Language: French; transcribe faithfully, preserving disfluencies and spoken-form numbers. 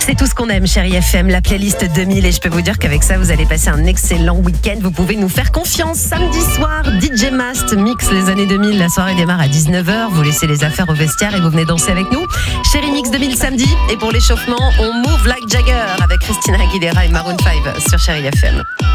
C'est tout ce qu'on aime, chérie F M, la playlist deux mille. Et je peux vous dire qu'avec ça, vous allez passer un excellent week-end. Vous pouvez nous faire confiance. Samedi soir, D J Mast mix les années deux mille. La soirée démarre à dix-neuf heures. Vous laissez les affaires au vestiaire et vous venez danser avec nous. Chérie Mix deux mille samedi. Et pour l'échauffement, on move like Jagger avec Christina Aguilera et Maroon cinq sur Chérie F M.